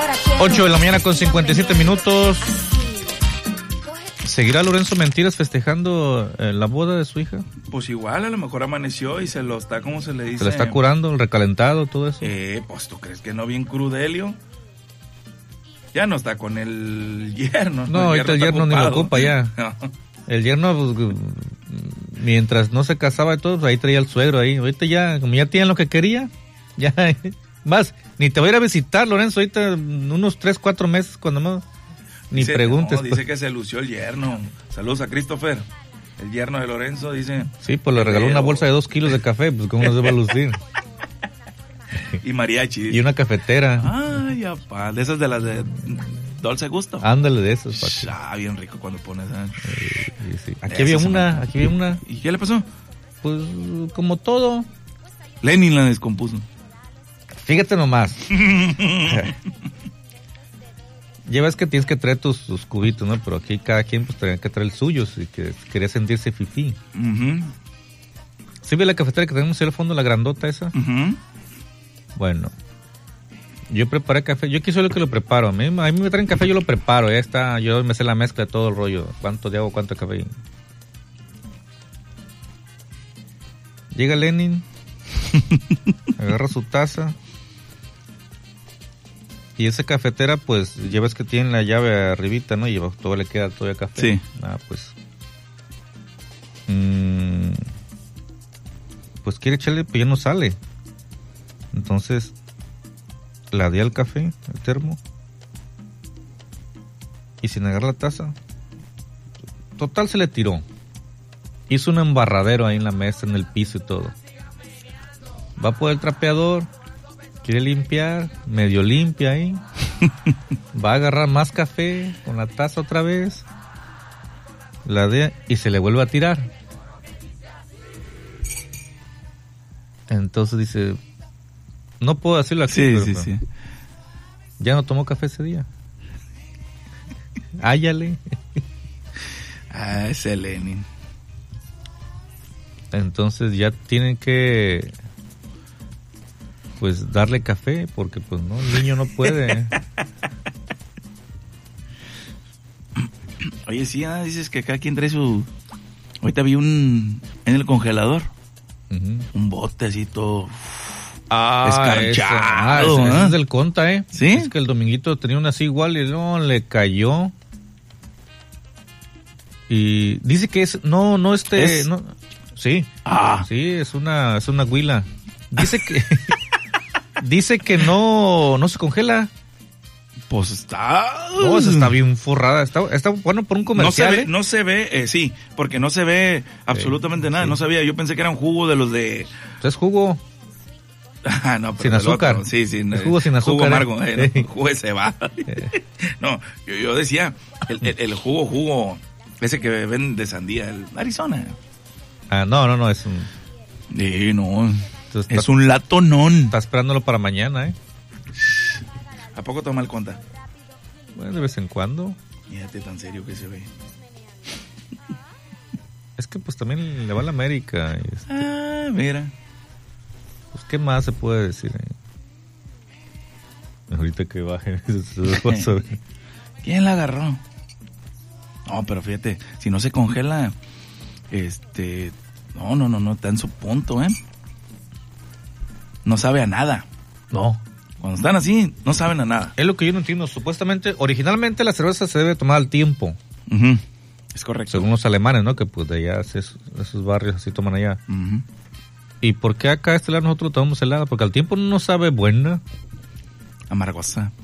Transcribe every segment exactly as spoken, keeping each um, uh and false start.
ocho de la mañana con cincuenta y siete minutos. ¿Seguirá Lorenzo Mentiras festejando eh, la boda de su hija? Pues igual, a lo mejor amaneció y se lo está, ¿cómo se le dice? ¿Se le está curando, el recalentado, todo eso? Eh, pues ¿tú crees que no bien crudelio? Ya no está con el yerno. No, ahorita el yerno, el yerno ni lo ocupa ya. No. El yerno, pues, mientras no se casaba y todo, pues ahí traía el suegro ahí. Ahorita ya, como ya tienen lo que quería, ya, más, ni te voy a ir a visitar, Lorenzo, ahorita unos tres, cuatro meses cuando más. Ni dice, preguntes. No, dice pues. Que se lució el yerno. Saludos a Christopher, el yerno de Lorenzo, dice. Sí, pues le regaló una bolsa de dos kilos de café, pues cómo no se va a lucir. Y mariachi. Dice. Y una cafetera. Ay, apá, de esas de las de Dolce Gusto. Ándale de esas, papi. Ah, bien rico cuando pones. ¿eh? Sí, sí, sí. Aquí había una, aquí había una. ¿Y qué le pasó? Pues como todo. Lenin la descompuso. Fíjate nomás. Llevas que tienes que traer tus, tus cubitos, ¿no? Pero aquí cada quien pues tenía que traer el suyo, si que quería sentirse fifí. Uh-huh. ¿Sí ve la cafetera que tenemos ahí al fondo, la grandota esa? Uh-huh. Bueno, yo preparé café, yo aquí soy lo que lo preparo, a mí, a mí me traen café, yo lo preparo, ya está, yo me sé la mezcla de todo el rollo, cuánto de agua, cuánto de café. Llega Lenin, agarra su taza. Y esa cafetera, pues, llevas que tiene la llave arribita, ¿no? Y todo le queda todavía café. Sí. Ah, pues. Mmm, pues quiere echarle, pues ya no sale. Entonces, la di al café, el termo. Y sin agarrar la taza. Total se le tiró. Hizo un embarradero ahí en la mesa, en el piso y todo. Va por el trapeador. Quiere limpiar, medio limpia ahí. Va a agarrar más café con la taza otra vez. La de y se le vuelve a tirar. Entonces dice, no puedo decirlo aquí. Sí, pero, sí, pero, sí. ya no tomó café ese día. Áyale. Ah, ese Lenin. Entonces ya tienen que pues darle café, porque pues no, el niño no puede. Oye, sí, ah, dices que cada quien trae su... Ahorita vi un... en el congelador. Uh-huh. Un bote así todo... Ah, escarchado. Ah, ese, ese ¿eh? es del Conta, ¿eh? ¿Sí? Es que el Dominguito tenía una así igual y no, le cayó. Y dice que es... No, no este... ¿Es? No, sí. Ah. Sí, es una, es una huila. Dice que... Dice que no, no se congela. Pues está... No, esa está bien forrada. Está, está bueno por un comercial. No se ve, ¿eh? no se ve eh, sí, porque no se ve absolutamente sí, nada. Sí. No sabía, yo pensé que era un jugo de los de... Es jugo. Ah, no, pero sin azúcar. Otro, sí, sin, es jugo sin azúcar. Jugo amargo, ¿eh? eh, no, jugo de cebada. No, yo, yo decía, el, el, el jugo, jugo, ese que ven de sandía, el Arizona. Ah, no, no, no, es un... Sí, no... Entonces, es un latonón. Está esperándolo para mañana, ¿eh? ¿A poco toma el Conta? Bueno, de vez en cuando. Fíjate tan serio que se ve. Es que pues también le va a la América. Y este, ah, mira. Pues qué más se puede decir, ¿eh? Ahorita que baje. ¿Quién la agarró? No, pero fíjate, si no se congela, este, no, no, no, no, está en su punto, ¿eh? No sabe a nada. No. Cuando están así, no saben a nada. Es lo que yo no entiendo. Supuestamente, originalmente la cerveza se debe tomar al tiempo. Uh-huh. Es correcto. Según los alemanes, ¿no? Que pues de allá, esos, esos barrios así toman allá. Uh-huh. ¿Y por qué acá a este lado nosotros tomamos helada? Porque al tiempo no sabe buena. Amargosa.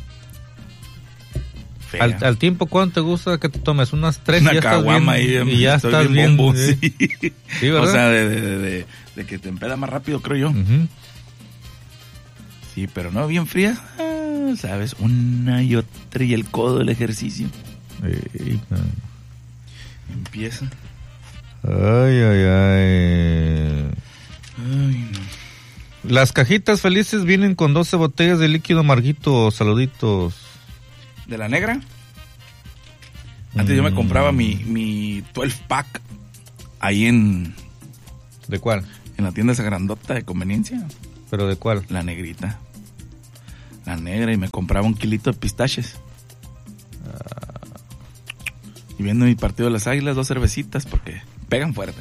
Al, al tiempo, ¿cuánto te gusta que te tomes? Unas tres Una y ya caguama estás bien, ahí, y ya estoy estás bien, bien, bombo, ¿eh? sí. Sí, ¿verdad? O sea, de, de, de, de, de que te empeda más rápido, creo yo. Uh-huh. Sí, pero no, bien fría, ah, ¿sabes? Una y otra y el codo del ejercicio. Ey, no. Empieza. Ay, ay, ay. Ay, no. Las cajitas felices vienen con doce botellas de líquido amarguito. Saluditos. ¿De la negra? Antes mm. yo me compraba mi, mi doce pack ahí en... ¿De cuál? En la tienda esa grandota de conveniencia. ¿Pero de cuál? La negrita. La negra, y me compraba un kilito de pistaches. Uh, y viendo mi partido de las Águilas, dos cervecitas, porque pegan fuerte.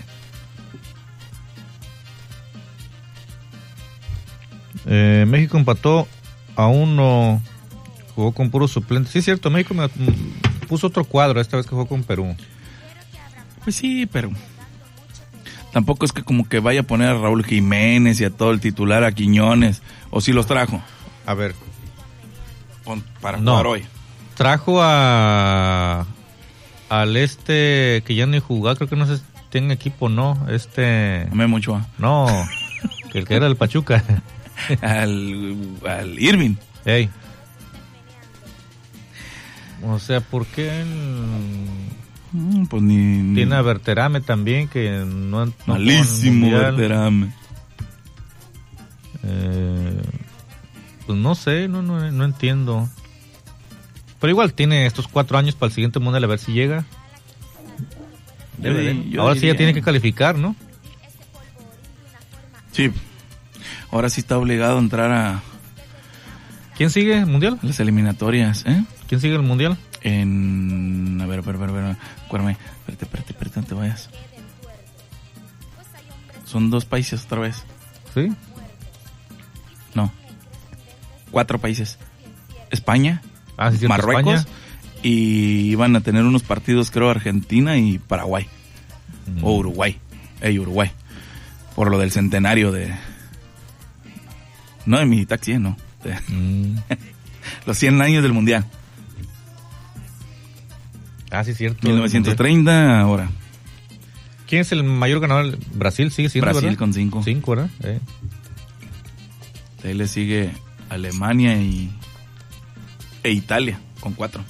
Eh, México empató a uno, jugó con puros suplentes. Sí, es cierto, México me puso otro cuadro esta vez que jugó con Perú. Pues sí, pero tampoco es que como que vaya a poner a Raúl Jiménez y a todo el titular, a Quiñones, o si los trajo. A ver, con, para no, jugar hoy. Trajo a al este que ya ni jugaba, creo que no sé si tiene equipo, no, este. No me mucho. ¿eh? No, el que era el Pachuca. al, al Irving. Ey. O sea, ¿por qué el... mm, pues ni, ni... Tiene a Berterame también, que no... no malísimo Berterame. Eh, pues no sé, no, no, no entiendo. Pero igual tiene estos cuatro años para el siguiente mundial, a ver si llega. Debe, yo, yo Ahora diría... sí ya tiene que calificar, ¿no? Sí. Ahora sí está obligado a entrar a... ¿Quién sigue el mundial? Las eliminatorias, ¿eh? ¿Quién sigue el mundial? En... A ver, a ver, a ver, a ver, acuérdame. Espérate, espérate, espérate, no te vayas. Son dos países otra vez. ¿Sí? No. Cuatro países. España, ah, sí, cierto, Marruecos, España. Y iban a tener unos partidos, creo, Argentina y Paraguay. Mm. O Uruguay. Ey, Uruguay. Por lo del centenario de... No, de mi taxi, no. De... Mm. Los cien años del mundial. Ah, sí, cierto. mil novecientos treinta, ahora. ¿Quién es el mayor ganador? Brasil sigue siendo, Brasil, ¿verdad? con cinco. Cinco, ¿verdad? Eh. Ahí le sigue Alemania y... e Italia, con cuatro.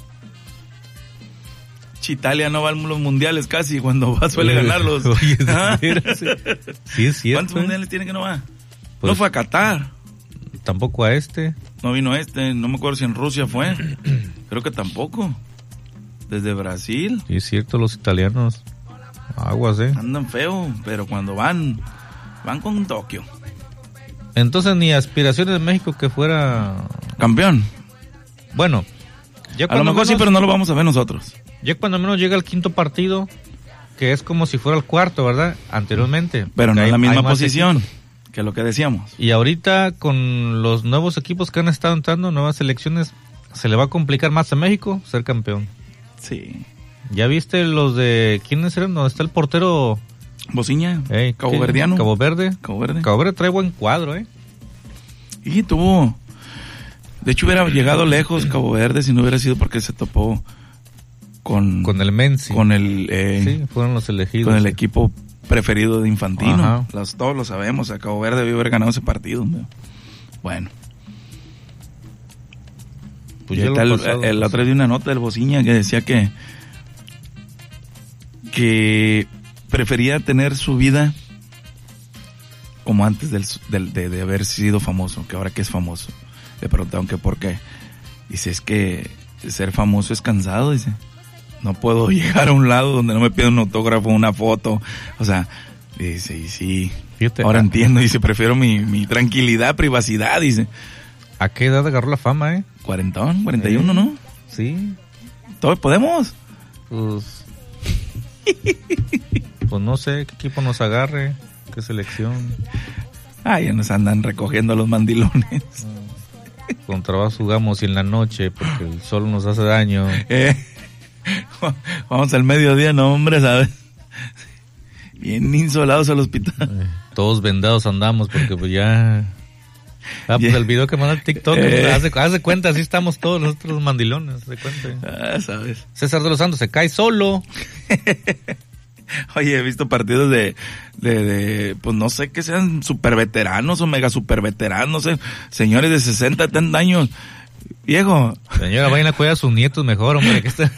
Italia no va a los mundiales casi, cuando va suele ganarlos. Oye, ¿Ah? sí. sí, es cierto. ¿Cuántos mundiales tiene que no va? Pues, no fue a Qatar. Tampoco a este. No vino este, no me acuerdo si en Rusia fue. Creo que tampoco. Desde Brasil. Sí, es cierto, los italianos. Aguas, eh. Andan feo, pero cuando van, van con Tokio. Entonces ni aspiraciones de México que fuera... campeón. Bueno, ya a lo mejor menos, sí, pero no lo vamos a ver nosotros. Ya cuando menos llega el quinto partido, que es como si fuera el cuarto, ¿verdad? Anteriormente. Pero no es la misma posición equipos. Que lo que decíamos. Y ahorita con los nuevos equipos que han estado entrando, nuevas selecciones, se le va a complicar más a México ser campeón. Sí. ¿Ya viste los de quiénes eran? ¿Dónde está el portero? Bociña, hey, Cabo Verdeano. Cabo Verde. Cabo Verde. Cabo Verde trae buen cuadro, ¿eh? Y tuvo... De hecho hubiera llegado lejos Cabo Verde si no hubiera sido porque se topó con... Con el Menzi. Con el... Eh, sí, fueron los elegidos. Con el sí. equipo preferido de Infantino. Los, todos lo sabemos. A Cabo Verde debió haber ganado ese partido. ¿No? Bueno. Pues ya el, pasado, el, el otro día una nota del Bociña que decía que... Que prefería tener su vida como antes del, del, de, de haber sido famoso, que ahora que es famoso. Le preguntaron que por qué. Dice, es que ser famoso es cansado, dice. No puedo llegar a un lado donde no me piden un autógrafo, una foto. O sea, dice, y sí, fíjate, ahora entiendo. Dice, prefiero mi, mi tranquilidad, privacidad, dice. ¿A qué edad agarró la fama, eh? Cuarentón, cuarenta y uno, ¿no? Sí. ¿Todos podemos? Pues... pues no sé qué equipo nos agarre, qué selección. Ah, ya nos andan recogiendo los mandilones. Con trabajo jugamos y en la noche porque el sol nos hace daño. Eh, vamos al mediodía, no hombre, ¿sabes? Bien insolados al hospital. Eh, todos vendados andamos porque pues ya... Ah, pues yeah. El video que manda el TikTok, eh. hace, hace cuenta, así estamos todos nosotros los mandilones, de cuenta. Ah, sabes. César de los Santos se cae solo. Oye, he visto partidos de, de, de, pues no sé que sean super veteranos o mega super veteranos, no sé, señores de sesenta, setenta años. Viejo. Señora, vayan a cuidar a sus nietos mejor, hombre, que está...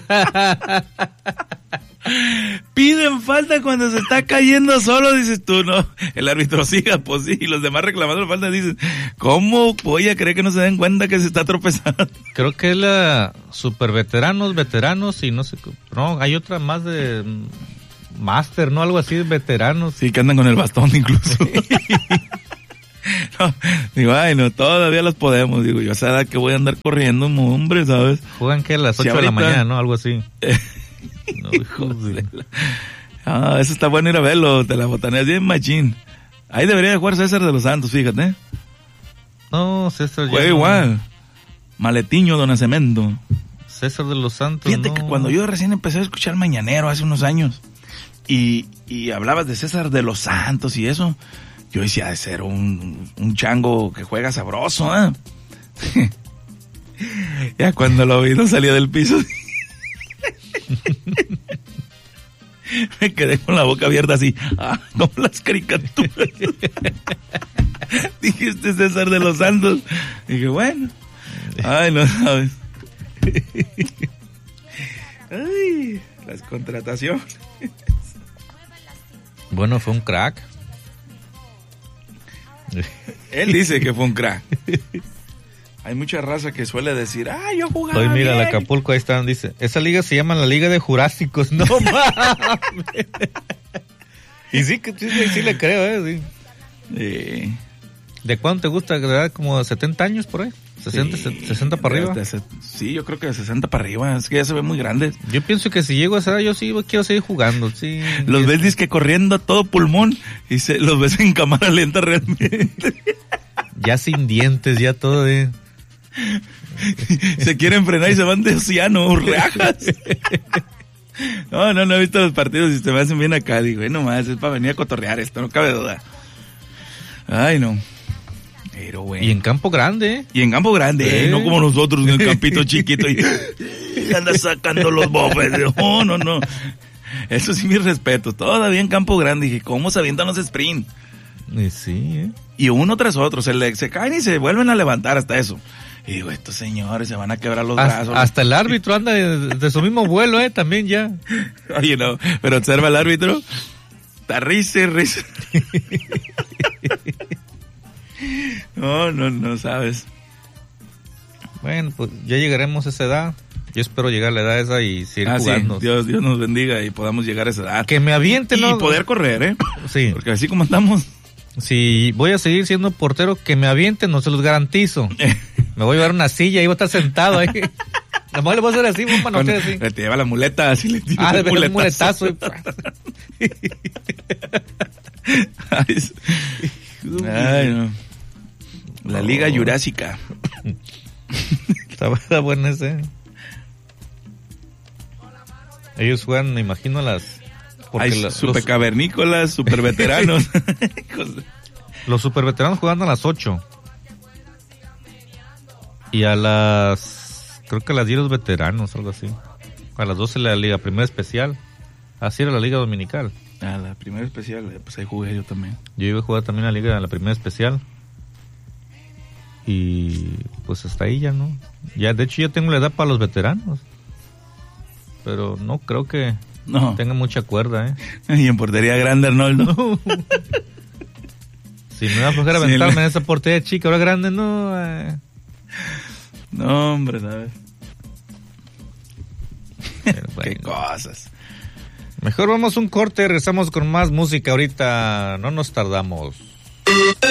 Piden falta cuando se está cayendo solo, dices tú, no, el árbitro siga, pues sí, y los demás reclamando la falta dicen, ¿cómo voy a creer que no se den cuenta que se está tropezando? Creo que es la super veteranos, veteranos y no sé, no, hay otra más de máster, ¿no? Algo así de veteranos. Sí, que andan con el bastón incluso. No, digo, ay, no, todavía los podemos. Digo, yo a esa edad que voy a andar corriendo, hombre, ¿sabes? Juegan que a las ocho Sí, de la ahorita- mañana, ¿no? Algo así. No, hijo de- Ah, eso está bueno ir a verlo, te la botaneas bien machín. Ahí debería de jugar César de los Santos, fíjate. No, César ya Juega no. igual. Maletiño, Don Acemento. César de los Santos, Fíjate no. que cuando yo recién empecé a escuchar Mañanero hace unos años y, y hablabas de César de los Santos y eso, yo decía, de ser un, un chango que juega sabroso, ¿eh? Ya cuando lo vi no salía del piso. Me quedé con la boca abierta así, ah, como las caricaturas. Dije, este es César de los Santos. Dije, bueno, ay, no sabes. Ay, las contrataciones. Bueno, fue un crack. Él dice que fue un crack. Hay mucha raza que suele decir, ah, yo jugaba Hoy mira, el bien. Acapulco, ahí están, dice. Esa liga se llama la Liga de Jurásicos. No mames. Y sí, que sí, sí le creo, ¿eh? Sí. Sí. ¿De cuánto te gusta? ¿De edad? ¿Como setenta años por ahí? ¿sesenta, Sí. sesenta para arriba? De- de- Sí, yo creo que de sesenta para arriba. Es que ya se ven muy grandes. Yo pienso que si llego a esa edad, yo sí quiero seguir jugando, sí. Los ves disque corriendo a todo pulmón y se, los ves en cámara lenta realmente. Ya sin dientes, ya todo de... Se quieren frenar y se van de océano, reajas. No, no, no he visto los partidos y se me hacen bien acá. Digo, "Ay, nomás, es para venir a cotorrear esto, no cabe duda". Ay, no. Pero bueno. Y en campo grande, ¿eh? Y en campo grande, Sí. ¿eh? No como nosotros en el campito chiquito y, y anda sacando los bofes. No, no, no. Eso sí, mis respetos. Todavía en campo grande. Dije, ¿cómo se avientan los sprint? Y sí, ¿eh? Y uno tras otro, se, le, se caen y se vuelven a levantar hasta eso. Y digo, estos señores se van a quebrar los Hasta, brazos. hasta el árbitro anda de, de su mismo vuelo, ¿eh? También ya. Oye, no, pero observa al árbitro. Está risa y risa. No, no, no sabes. Bueno, pues ya llegaremos a esa edad. Yo espero llegar a la edad esa y seguir Ah, sí, jugando. Dios, Dios nos bendiga y podamos llegar a esa edad. Que me avienten, Y ¿no? poder correr, ¿eh? Sí. Porque así como estamos. Si voy a seguir siendo portero, que me avienten, no se los garantizo. Me voy a llevar una silla y voy a estar sentado ahí. Nomás le voy a hacer así, un manote así. Le te lleva la muleta, así le tira Ah, de un verdad, un muletazo. muletazo. y- Ay, es- Ay, no. La Liga No. Jurásica. Está está bueno ese. Ellos juegan, me imagino, las... Porque Hay la- super los, cavernícolas, super veteranos. los super veteranos juegan a las ocho. Y a las... Creo que a las diez los veteranos, algo así. A las doce la liga primera especial. Así era la liga dominical. Ah, la primera especial, eh, pues ahí jugué yo también. Yo iba a jugar también la liga, la primera especial. Y pues hasta ahí ya no. Ya, de hecho, ya tengo la edad para los veteranos. Pero no creo que No. tenga mucha cuerda, ¿eh? Y en portería grande, Arnoldo. Si me va a aflojar a Sí, aventarme la- en esa portería chica, ahora grande, no. eh. No, hombre, ¿sabes? Pero Qué bueno. cosas. Mejor vamos a un corte, regresamos con más música ahorita. No nos tardamos.